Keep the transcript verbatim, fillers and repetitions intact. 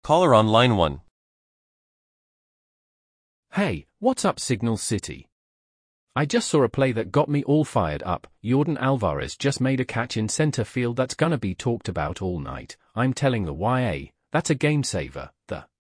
Caller on line one. Hey, what's up, Signal City? I just saw a play that got me all fired up. Yordan Alvarez just made a catch in center field that's gonna be talked about all night. I'm telling the Y A, that's a game saver. The